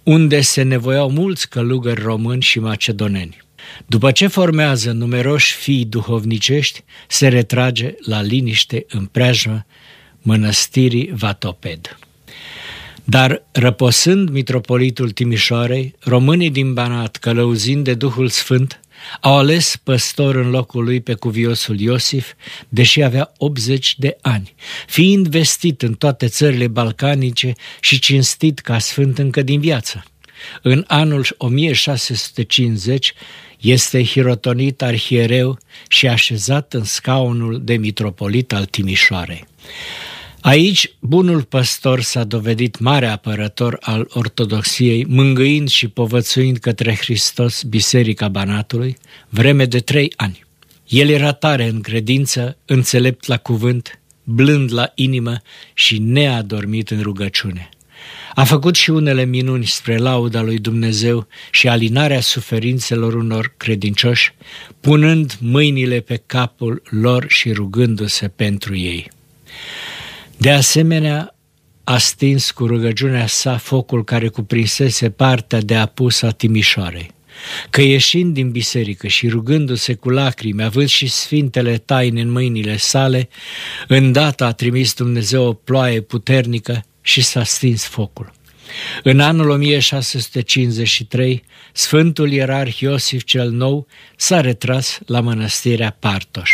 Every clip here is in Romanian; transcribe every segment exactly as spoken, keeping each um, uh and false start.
unde se nevoiau mulți călugări români și macedoneni. După ce formează numeroși fii duhovnicești, se retrage la liniște în preajmă mănăstirii Vatoped. Dar răposând mitropolitul Timișoarei, românii din Banat, călăuzind de Duhul Sfânt, au ales păstor în locul lui pe cuviosul Iosif, deși avea optzeci de ani, fiind vestit în toate țările balcanice și cinstit ca sfânt încă din viață. În anul o mie șase sute cincizeci este hirotonit arhiereu și așezat în scaunul de mitropolit al Timișoarei. Aici, bunul păstor s-a dovedit mare apărător al ortodoxiei, mângâind și povățuind către Hristos Biserica Banatului, vreme de trei ani. El era tare în credință, înțelept la cuvânt, blând la inimă și neadormit în rugăciune. A făcut și unele minuni spre lauda lui Dumnezeu și alinarea suferințelor unor credincioși, punând mâinile pe capul lor și rugându-se pentru ei. De asemenea, a stins cu rugăciunea sa focul care cuprinsese partea de apus a Timișoarei, că ieșind din biserică și rugându-se cu lacrimi, având și sfintele taine în mâinile sale, îndată a trimis Dumnezeu o ploaie puternică și s-a stins focul. În anul o mie șase sute cincizeci și trei, Sfântul Ierarh Iosif cel Nou s-a retras la mănăstirea Partoș.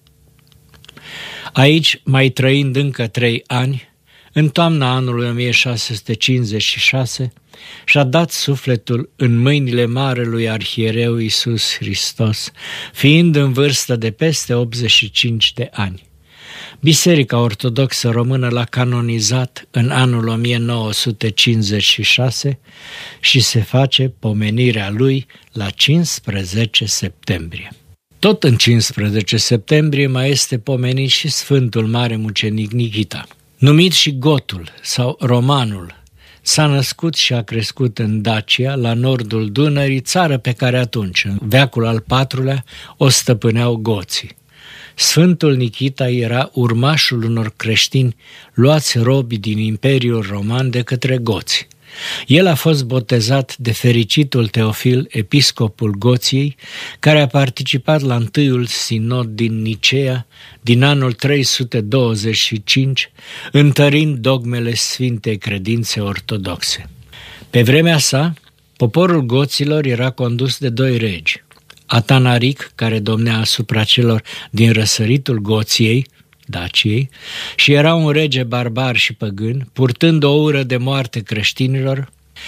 Aici, mai trăind încă trei ani, în toamna anului o mie șase sute cincizeci și șase, și-a dat sufletul în mâinile marelui arhiereu Iisus Hristos, fiind în vârstă de peste optzeci și cinci de ani. Biserica Ortodoxă Română l-a canonizat în anul o mie nouă sute cincizeci și șase și se face pomenirea lui la cincisprezece septembrie. Tot în cincisprezece septembrie mai este pomenit și Sfântul Mare Mucenic Nichita. Numit și Gotul sau Romanul, s-a născut și a crescut în Dacia, la nordul Dunării, țară pe care atunci, în veacul al patrulea, o stăpâneau goții. Sfântul Nichita era urmașul unor creștini luați robi din Imperiul Roman de către goți. El a fost botezat de fericitul Teofil, episcopul Goției, care a participat la întâiul sinod din Nicea din anul trei sute douăzeci și cinci, întărind dogmele Sfintei Credințe Ortodoxe. Pe vremea sa, poporul goților era condus de doi regi, Atanaric, care domnea asupra celor din răsăritul Goției, Daciei, și era un rege barbar și păgân, purtând o ură de moarte creștinilor,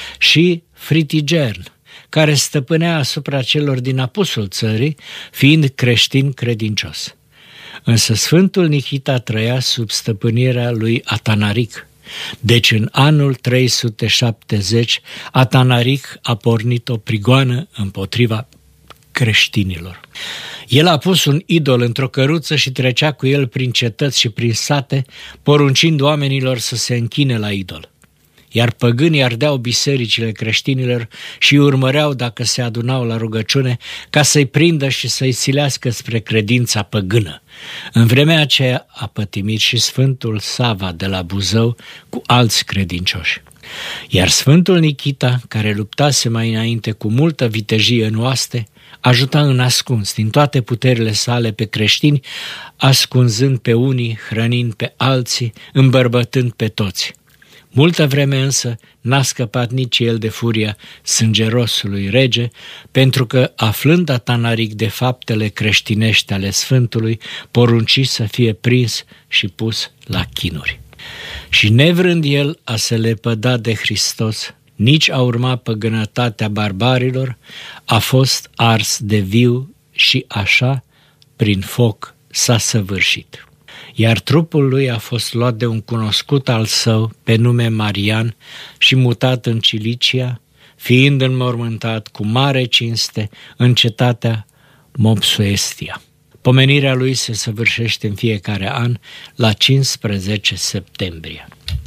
și Fritigern, care stăpânea asupra celor din apusul țării, fiind creștin credincios. Însă Sfântul Nichita trăia sub stăpânirea lui Atanaric. Deci în anul trei sute șaptezeci, Atanaric a pornit o prigoană împotriva creștinilor. El a pus un idol într-o căruță și trecea cu el prin cetăți și prin sate, poruncind oamenilor să se închine la idol. Iar păgânii ardeau bisericile creștinilor și îi urmăreau dacă se adunau la rugăciune, ca să-i prindă și să-i silească spre credința păgână. În vremea aceea a pătimit și Sfântul Sava de la Buzău cu alți credincioși. Iar Sfântul Nichita, care luptase mai înainte cu multă vitejie în oaste, ajuta în ascuns din toate puterile sale pe creștini, ascunzând pe unii, hrănind pe alții, îmbărbătând pe toți. Multă vreme însă n-a scăpat nici el de furia sângerosului rege, pentru că, aflând Atanaric de faptele creștinești ale Sfântului, porunci să fie prins și pus la chinuri. Și nevrând el a se lepăda de Hristos, nici a urma păgânătatea barbarilor, a fost ars de viu și așa, prin foc, s-a săvârșit. Iar trupul lui a fost luat de un cunoscut al său, pe nume Marian, și mutat în Cilicia, fiind înmormântat cu mare cinste în cetatea Mopsuestia. Pomenirea lui se săvârșește în fiecare an la cincisprezece septembrie.